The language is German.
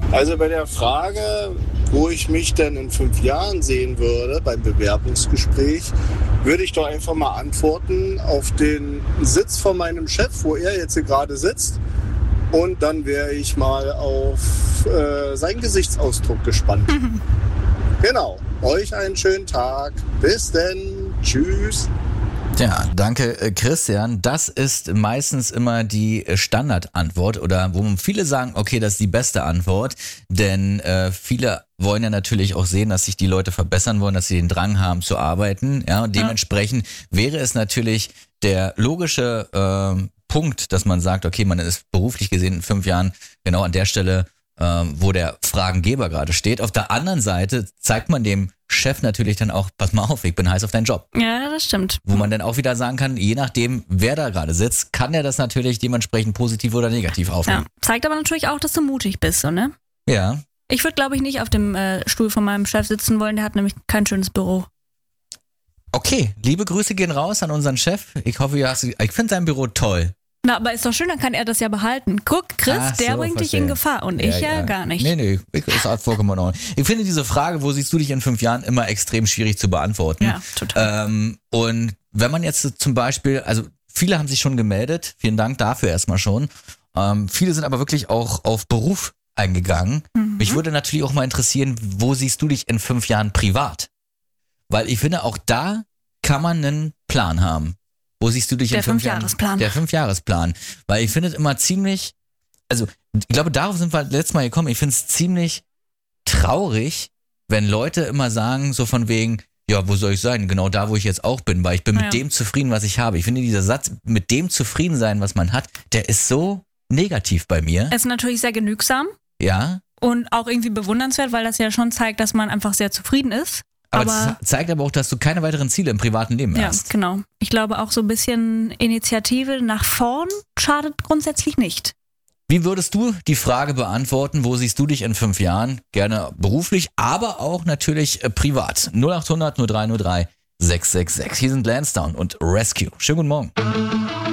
Also bei der Frage, wo ich mich denn in 5 Jahren sehen würde beim Bewerbungsgespräch, würde ich doch einfach mal antworten auf den Sitz von meinem Chef, wo er jetzt hier gerade sitzt. Und dann wäre ich mal auf seinen Gesichtsausdruck gespannt. Genau. Euch einen schönen Tag. Bis denn. Tschüss. Ja, danke Christian. Das ist meistens immer die Standardantwort oder wo viele sagen, okay, das ist die beste Antwort, denn viele wollen ja natürlich auch sehen, dass sich die Leute verbessern wollen, dass sie den Drang haben zu arbeiten. Ja, und dementsprechend wäre es natürlich der logische Punkt, dass man sagt, okay, man ist beruflich gesehen in 5 Jahren genau an der Stelle, wo der Fragengeber gerade steht. Auf der anderen Seite zeigt man dem Chef natürlich dann auch, pass mal auf, ich bin heiß auf deinen Job. Ja, das stimmt. Wo man dann auch wieder sagen kann, je nachdem, wer da gerade sitzt, kann er das natürlich dementsprechend positiv oder negativ aufnehmen. Ja, zeigt aber natürlich auch, dass du mutig bist, so, ne? Ja. Ich würde, glaube ich, nicht auf dem Stuhl von meinem Chef sitzen wollen, der hat nämlich kein schönes Büro. Okay, liebe Grüße gehen raus an unseren Chef. Ich hoffe, ich finde sein Büro toll. Na, aber ist doch schön, dann kann er das ja behalten. Guck, Chris, der bringt dich in Gefahr und ich ja gar nicht. Nee, ist halt vollkommen in Ordnung. Ich finde diese Frage, wo siehst du dich in 5 Jahren, immer extrem schwierig zu beantworten. Ja, total. Und wenn man jetzt zum Beispiel, also viele haben sich schon gemeldet, vielen Dank dafür erstmal schon. Viele sind aber wirklich auch auf Beruf eingegangen. Mich würde natürlich auch mal interessieren, wo siehst du dich in 5 Jahren privat? Weil ich finde, auch da kann man einen Plan haben. Wo siehst du dich in 5 Jahren? Der 5-Jahresplan. Weil ich finde es immer ziemlich, also ich glaube, darauf sind wir letztes Mal gekommen, ich finde es ziemlich traurig, wenn Leute immer sagen, so von wegen, ja, wo soll ich sein? Genau da, wo ich jetzt auch bin, weil ich bin mit dem zufrieden, was ich habe. Ich finde, dieser Satz, mit dem zufrieden sein, was man hat, der ist so negativ bei mir. Es ist natürlich sehr genügsam. Ja. Und auch irgendwie bewundernswert, weil das ja schon zeigt, dass man einfach sehr zufrieden ist. Aber es zeigt aber auch, dass du keine weiteren Ziele im privaten Leben hast. Ja, genau. Ich glaube auch so ein bisschen Initiative nach vorn schadet grundsätzlich nicht. Wie würdest du die Frage beantworten, wo siehst du dich in 5 Jahren? Gerne beruflich, aber auch natürlich privat. 0800 0303 666. Hier sind Lansdowne und Rescue. Schönen guten Morgen.